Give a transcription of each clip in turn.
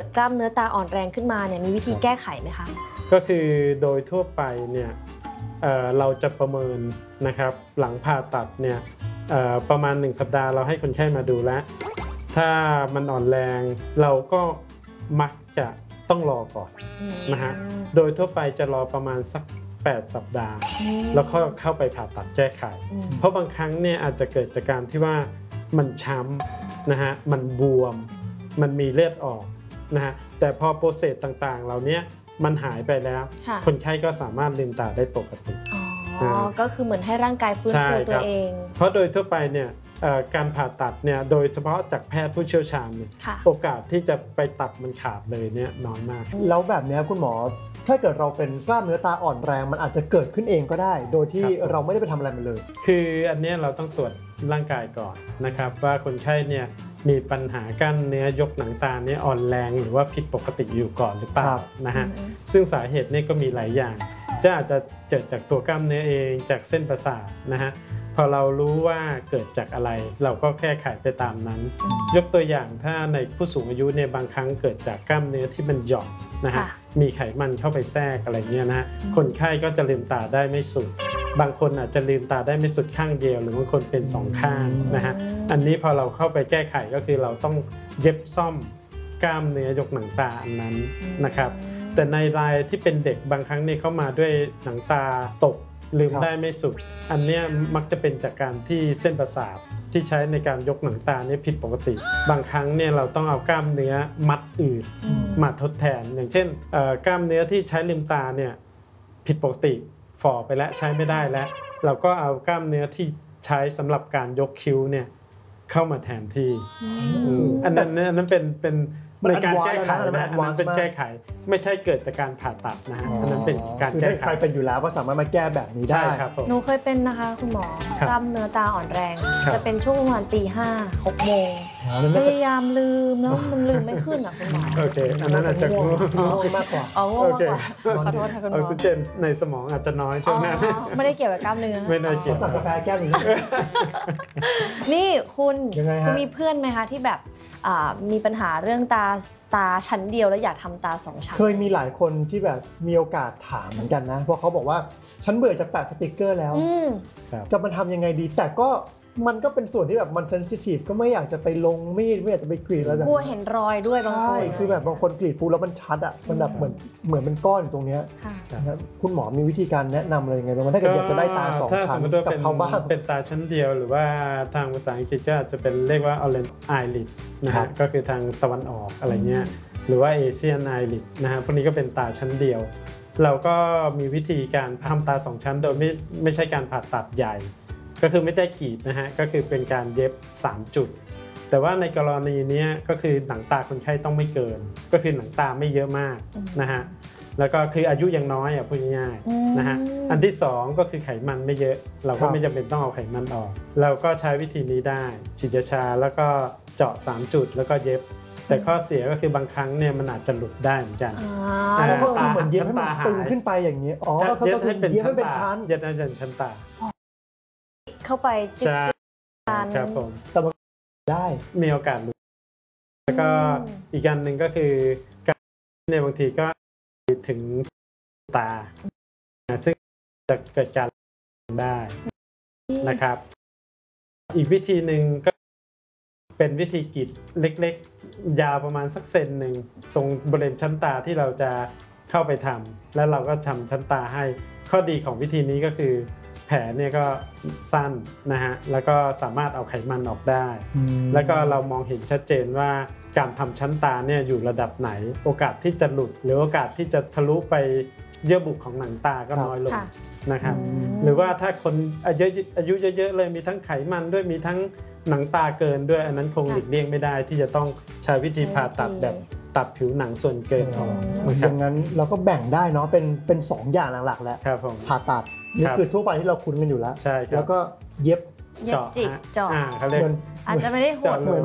กล้ามเนื้อตาอ่อนแรงขึ้นมาเนี่ยมีวิธีแก้ไขไหมคะก็คือโดยทั่วไปเนี่ยเราจะประเมินนะครับหลังผ่าตัดเนี่ยประมาณ1 สัปดาห์เราให้คนไข้มาดูแล้วถ้ามันอ่อนแรงเราก็มักจะต้องรอก่อนนะฮะโดยทั่วไปจะรอประมาณสัก8 สัปดาห์แล้วก็เข้าไปผ่าตัดแก้ไขเพราะบางครั้งเนี่ยอาจจะเกิดจากการที่ว่ามันช้ำนะฮะมันบวมมันมีเลือดออกนะฮะแต่พอโปรเซสต่างๆเหล่านี้มันหายไปแล้วคนไข้ก็สามารถลืมตาได้ปกติก็คือเหมือนให้ร่างกายฟื้นฟูตัวเองเพราะโดยทั่วไปเนี่ยการผ่าตัดเนี่ยโดยเฉพาะจากแพทย์ผู้เชี่ยวชาญเนี่ยโอกาสที่จะไปตัดมันขาดเลยเนี่ยน้อยมากแล้วแบบนี้คุณหมอถ้าเกิดเราเป็นกล้ามเนื้อตาอ่อนแรงมันอาจจะเกิดขึ้นเองก็ได้โดยที่เราไม่ได้ไปทำอะไรมันเลยคืออันนี้เราต้องตรวจร่างกายก่อนนะครับว่าคนไข้เนี่ยมีปัญหากล้ามเนื้อยกหนังตาเนี่ยอ่อนแรงหรือว่าผิดปกติอยู่ก่อนหรือเปล่านะฮะซึ่งสาเหตุเนี่ยก็มีหลายอย่างอาจจะเกิดจากตัวกล้ามเนื้อเองจากเส้นประสาทนะฮะพอเรารู้ว่าเกิดจากอะไรเราก็แก้ไขไปตามนั้นยกตัวอย่างถ้าในผู้สูงอายุเนี่ยบางครั้งเกิดจากกล้ามเนื้อที่มันหย่อนนะฮะมีไขมันเข้าไปแทรกอะไรเงี้ยนะคนไข้ก็จะลืมตาได้ไม่สุดบางคนอาจจะลืมตาได้ไม่สุดข้างเดียวหรือบางคนเป็น2 ข้างนะฮะอันนี้พอเราเข้าไปแก้ไขก็คือเราต้องเย็บซ่อมกล้ามเนื้อยกหนังตาอันนั้นนะครับแต่ในรายที่เป็นเด็กบางครั้งนี่เข้ามาด้วยหนังตาตกลืมได้ไม่สุดอันนี้มักจะเป็นจากการที่เส้นประสาทที่ใช้ในการยกหนังตาเนี่ยผิดปกติบางครั้งเนี่ยเราต้องเอากล้ามเนื้อมัดอื่นมาทดแทนอย่างเช่นกล้ามเนื้อที่ใช้ลืมตาเนี่ยผิดปกติฝ่อไปแล้วใช้ไม่ได้แล้วเราก็เอากล้ามเนื้อที่ใช้สำหรับการยกคิ้วเนี่ยเข้ามาแทนที่อันนั้นเป็นในการแก้ไขนะอันนั้นเป็นแก้ไขไม่ใช่เกิดจากการผ่าตัดนะฮะอันนั้นเป็นการแก้ไขใครเป็นอยู่แล้วก็สามารถมาแก้แบบนี้ได้ครับหนูเคยเป็นนะคะคุณหมอกล้ามเนื้อตาอ่อนแรงจะเป็นช่วงประมาณตี 5 6 โมงพยายามลืมแล้วมันลืมไม่ขึ้นอ่ะคุณหมอโอเคอันนั้นอาจจะง่วงมากกว่าง่วงมากกว่าขอโทษค่ะคุณหมอออกซิเจนในสมองอาจจะน้อยช่วงนั้นไม่ได้เกี่ยวกับกล้ามเนื้อไม่ได้เกี่ยวสั่งกาแฟแก้วนึงนี่คุณมีเพื่อนไหมคะที่แบบมีปัญหาเรื่องตาชั้นเดียวแล้วอยากทำตา2 ชั้นเคยมีหลายคนที่แบบมีโอกาสถามเหมือนกันนะเพราะเขาบอกว่าฉันเบื่อจะแปะสติกเกอร์แล้วจะมาทำยังไงดีแต่ก็มันก็เป็นส่วนที่แบบมันเซนซิทีฟก็ไม่อยากจะไปลงมีดไม่อยากจะไปกรีดอะไรแบบกลัวเห็นรอยด้วยบางคนคือแบบบางคนกรีดปูแล้วมันชัดอ่ะมันแบบเหมือนเป็นก้อนอยู่ตรงนี้คุณหมอมีวิธีการแนะนำอะไรยังไงบ้างถ้าเกิดอยากจะได้ตา2 ชั้นกับเขาบ้างเป็นตาชั้นเดียวหรือว่าทางภาษาอังกฤษก็จะเป็นเรียกว่า Orient Eyelid นะฮะก็คือทางตะวันออกอะไรเงี้ยหรือว่า Asian Eyelid นะฮะพวกนี้ก็เป็นตาชั้นเดียวเราก็มีวิธีการทำตา2 ชั้นโดยไม่ใช่การผ่าตัดใหญ่ก็คือไม่ได้กรีดนะฮะก็คือเป็นการเย็บ3 จุดแต่ว่าในกรณีนี้ก็คือหนังตาคนไข้ต้องไม่เกินก็คือหนังตาไม่เยอะมากนะฮะแล้วก็คืออายุยังน้อยพูดง่ายๆนะฮะอันที่2ก็คือไขมันไม่เยอะเราก็ไม่จำเป็นต้องเอาไขมันออกเราก็ใช้วิธีนี้ได้ฉีดยาชาแล้วก็เจาะ3 จุดแล้วก็เย็บแต่ข้อเสียก็คือบางครั้งเนี่ยมันอาจจะหลุดได้เหมือนกันตาเหมือนเย็บให้มันตึงขึ้นไปอย่างนี้เย็บให้เป็นชั้นเย็บให้เป็นชั้นตาเข้าไปจิกครับผมได้มีโอกาสหลุดแล้วก็อีกอันหนึ่งก็คือการเนี่ยบางทีก็ถึงตาซึ่งจะเกิดการได้นะครับอีกวิธีหนึ่งก็เป็นวิธีกรีดเล็กๆยาวประมาณสักเซนหนึ่งตรงบริเวณชั้นตาที่เราจะเข้าไปทำแล้วเราก็ทำชั้นตาให้ข้อดีของวิธีนี้ก็คือแผลเนี่ยก็สั้นนะฮะแล้วก็สามารถเอาไขมันออกได้แล้วก็เรามองเห็นชัดเจนว่าการทำชั้นตาเนี่ยอยู่ระดับไหนโอกาสที่จะหลุดหรือโอกาสที่จะทะลุไปเยื่อบุของหนังตาก็น้อยลงนะครับหรือว่าถ้าคนอายุเยอะๆเลยมีทั้งไขมันด้วยมีทั้งหนังตาเกินด้วยอันนั้นคงหลีกเลี่ยงไม่ได้ที่จะต้องใช้วิธีผ่าตัดแบบตัดผิวหนังส่วนเกินออกอย่างนั้นเราก็แบ่งได้เนาะเป็น2 อย่างหลักๆแล้วผ่าตัดนี่คือทั่วไปที่เราคุ้นกันอยู่แล้วแล้วก็เย็บจิกเจาะเขาเรียกอาจจะไม่ได้โหดเหมื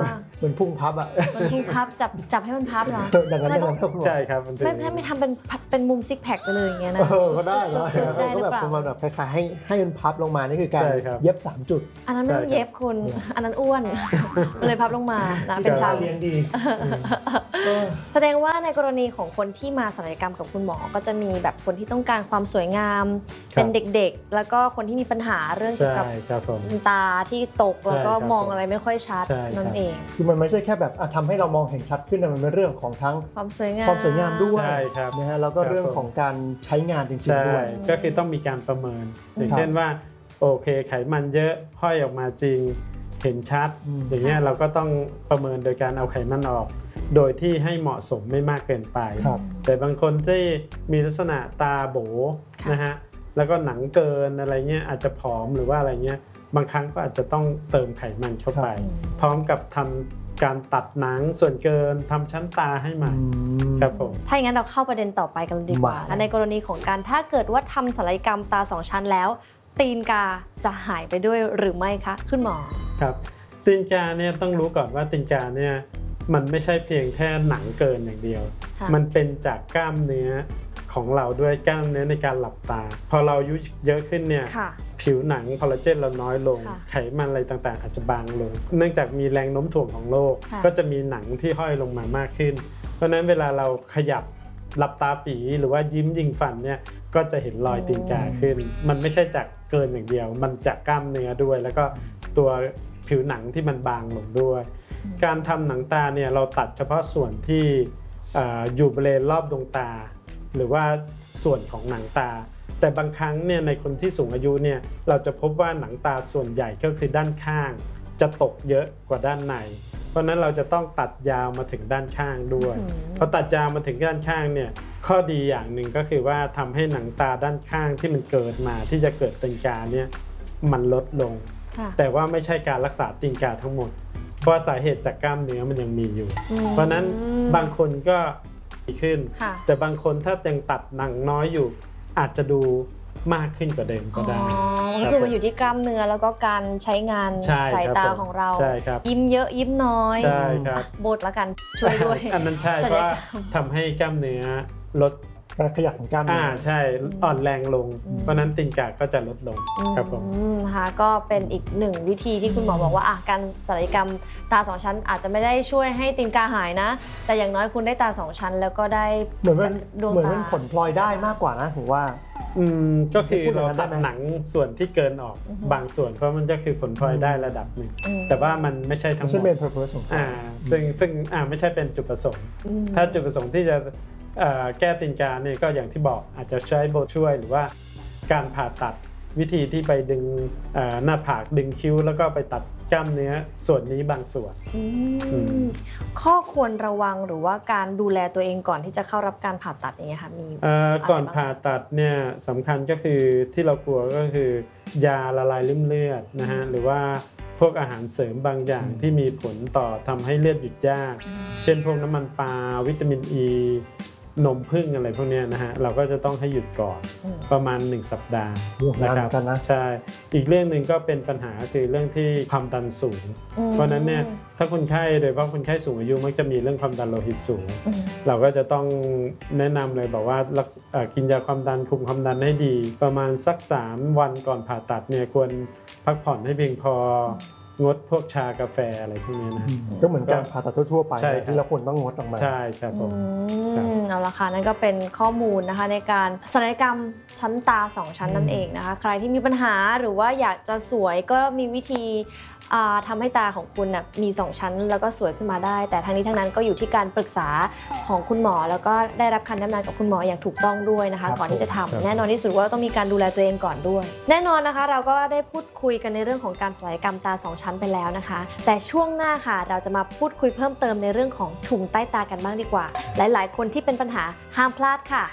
มือนพุ่งพับอ่ะมันพุ่งพับจับให้มันพับเหรอดังนั้นใช่ครับไม่ทำเป็นมุมซิกแพคไปเลยอย่างเงี้ยนะก็ได้ก็แบบประมาณแบบคล้ายๆให้มันพับลงมานี่คือการเย็บ3จุดอันนั้นไม่ต้องเย็บคุณอันนั้นอ้วนเลยพับลงมานะเป็นชั้นเลี้ยงดีแสดงว่าในกรณีของคนที่มาศัลยกรรมกับคุณหมอก็จะมีแบบคนที่ต้องการความสวยงามเป็นเด็กๆแล้วก็คนที่มีปัญหาเรื่องเกี่ยวกับตาที่ตกแล้วก็มองอะไรไม่ค่อยชัดนั่นเองคือมันไม่ใช่แค่แบบทำให้เรามองเห็นชัดขึ้นแต่มันเป็นเรื่องของทั้งความสวยงามด้วยนะฮะแล้วก็เรื่องของการใช้งานจริงๆด้วยก็คือต้องมีการประเมินอย่างเช่นว่าโอเคไขมันเยอะห้อยออกมาจริงเห็นชัดอย่างเงี้ยเราก็ต้องประเมินโดยการเอาไขมันออกโดยที่ให้เหมาะสมไม่มากเกินไปแต่บางคนที่มีลักษณะตาโบนะฮะแล้วก็หนังเกินอะไรเงี้ยอาจจะผอมหรือว่าอะไรเงี้ยบางครั้งก็อาจจะต้องเติมไขมันเข้าไปพร้อมกับทำการตัดหนังส่วนเกินทำชั้นตาให้ใหม่ครับผมถ้าอย่างนั้นเราเข้าประเด็นต่อไปกันดีกว่าในกรณีของการถ้าเกิดว่าทำศัลยกรรมตา2ชั้นแล้วตีนกาจะหายไปด้วยหรือไม่คะคุณหมอครับตีนกาเนี่ยต้องรู้ก่อนว่าตีนกาเนี่ยมันไม่ใช่เพียงแค่หนังเกินอย่างเดียวมันเป็นจากกล้ามเนื้อของเราด้วยกล้ามเนื้อในการหลับตาพอเราอายุเยอะขึ้นเนี่ยผิวหนังคอลลาเจนเราน้อยลงไขมันอะไรต่างๆอาจจะบางลงเนื่องจากมีแรงโน้มถ่วงของโลกก็จะมีหนังที่ห้อยลงมามากขึ้นเพราะนั้นเวลาเราขยับหลับตาปีหรือว่ายิ้มยิงฟันเนี่ยก็จะเห็นรอยตีนกาขึ้นมันไม่ใช่จากเกินอย่างเดียวมันจากกล้ามเนื้อด้วยแล้วก็ตัวผิวหนังที่มันบางลงด้วยการทำหนังตาเนี่ยเราตัดเฉพาะส่วนที่อยู่บริเวณรอบดวงตาหรือว่าส่วนของหนังตาแต่บางครั้งเนี่ยในคนที่สูงอายุเนี่ยเราจะพบว่าหนังตาส่วนใหญ่ก็คือด้านข้างจะตกเยอะกว่าด้านในเพราะนั้นเราจะต้องตัดยาวมาถึงด้านข้างด้วยพอตัดยาวมาถึงด้านข้างเนี่ยข้อดีอย่างหนึ่งก็คือว่าทำให้หนังตาด้านข้างที่มันเกิดมาที่จะเกิดตีนกาเนี่ยมันลดลงแต่ว่าไม่ใช่การรักษาตีนกาทั้งหมดเพราะสาเหตุจากกล้ามเนื้อมันยังมีอยู่เพราะนั้นบางคนก็ดีขึ้นแต่บางคนถ้ายังตัดหนังน้อยอยู่อาจจะดูมากขึ้นกว่าเดิมก็ได้ก็คือมันอยู่ที่กล้ามเนื้อแล้วก็การใช้งานสายตาของเรายิ้มเยอะยิ้มน้อยใช่ครับบทละกันช่วยด้วยอันนั้นใช่เพราะทำให้กล้ามเนื้อลดการขยับของกล้ามเนื้อใช่อ่อนแรงลงเพราะนั้นตีนกาก็จะลดลงครับผมนะคะก็เป็นอีกหนึ่งวิธีที่คุณหมอบอกว่าการศัลยกรรมตา2ชั้นอาจจะไม่ได้ช่วยให้ตีนกาหายนะแต่อย่างน้อยคุณได้ตา2ชั้นแล้วก็ได้เหมือนเป็นผลพลอยได้มากกว่านะผมว่าก็คือเราตัดหนังส่วนที่เกินออกบางส่วนเพราะมันก็คือผลพลอยได้ระดับหนึ่งแต่ว่ามันไม่ใช่ทั้งหมดซึ่งไม่ใช่เป็นจุดประสงค์ถ้าจุดประสงค์ที่จะแก้ตีนกาเนี่ยก็อย่างที่บอกอาจจะใช้โบช่วยหรือว่าการผ่าตัดวิธีที่ไปดึงหน้าผากดึงคิ้วแล้วก็ไปตัดกล้ามเนื้อส่วนนี้บางส่วนข้อควรระวังหรือว่าการดูแลตัวเองก่อนที่จะเข้ารับการผ่าตัดอย่างเงี้ยค่ะมีก่อนผ่าตัดเนี่ยสำคัญก็คือที่เรากลัวก็คือยาละลายริ่มเลือดนะฮะหรือว่าพวกอาหารเสริมบางอย่างที่มีผลต่อทำให้เลือดหยุดยากเช่นพวกน้ำมันปลาวิตามินอีนมผึ้งอะไรพวกนี้นะฮะเราก็จะต้องให้หยุดก่อนประมาณ1สัปดาห์นะครับใช่อีกเรื่องหนึ่งก็เป็นปัญหาคือเรื่องที่ความดันสูงเพราะนั้นเนี่ยถ้าคนไข้โดยเฉพาะคนไข้สูงอายุมักจะมีเรื่องความดันโลหิตสูงเราก็จะต้องแนะนำเลยบอกว่ากินยาความดันคุมความดันให้ดีประมาณสัก3วันก่อนผ่าตัดเนี่ยควรพักผ่อนให้เพียงพองดพวกชากาแฟอะไรพวกนี้นะก็เหมือนการผ่าตัดทั่วๆไปที่เราควรต้องงดออกมาใช่ครับผมเอาละค่ะนั่นก็เป็นข้อมูลนะคะในการศัลยกรรมชั้นตา2ชั้นนั่นเองนะคะใครที่มีปัญหาหรือว่าอยากจะสวยก็มีวิธีทำให้ตาของคุณมี2ชั้นแล้วก็สวยขึ้นมาได้แต่ทั้งนี้ทั้งนั้นก็อยู่ที่การปรึกษาของคุณหมอแล้วก็ได้รับคำแนะนำกับคุณหมออย่างถูกต้องด้วยนะคะก่อนที่จะทำแน่นอนที่สุดว่าต้องมีการดูแลตัวเองก่อนด้วยแน่นอนนะคะเราก็ได้พูดคุยกันในเรื่องของการศัลยกรรมตา2ชั้นไปแล้วนะคะแต่ช่วงหน้าค่ะเราจะมาพูดคุยเพิ่มเติมในเรื่องของถุงใต้ตากันบ้างดีกว่าหลายๆคนที่เป็นปัญหาห้ามพลาดค่ะ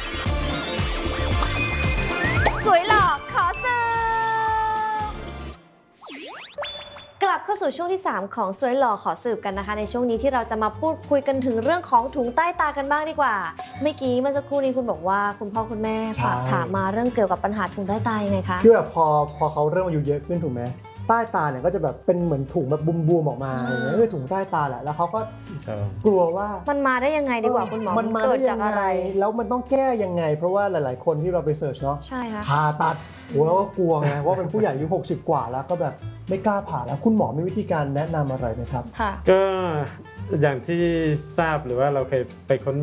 สวยหล่อขอเสิร์ฟกลับเข้าสู่ช่วงที่3ของสวยหล่อขอสืบกันนะคะในช่วงนี้ที่เราจะมาพูดคุยกันถึงเรื่องของถุงใต้ตากันบ้างดีกว่าเมื่อกี้เมื่อสักครู่นี้คุณบอกว่าคุณพ่อคุณแม่ฝากถามมาเรื่องเกี่ยวกับปัญหาถุงใต้ตายังไงคะคือแบบพอเขาเริ่มอายุเยอะขึ้นถูกไหมใต้ตาเนี่ยก็จะแบบเป็นเหมือนถุงแบบบวมๆออกมาอย่างเงี้ยคือถุงใต้ตาแหละแล้วเขาก็กลัวว่ามันมาได้ยังไงดีกว่าคุณหมอมันเกิดจากอะไรแล้วมันต้องแก้ยังไงเพราะว่าหลายๆคนที่เราไปเสิร์ชเนาะใช่ค่ะผ่าตัดแล้วก็กลัวไงว่าเป็นผู้ใหญ่อายุ60 กว่าแล้วก็แบบไม่กล้าผ่าแล้วคุณหมอมีวิธีการแนะนำอะไรไหมครับก็อย่างที่ทราบหรือว่าเราเคยไปค้น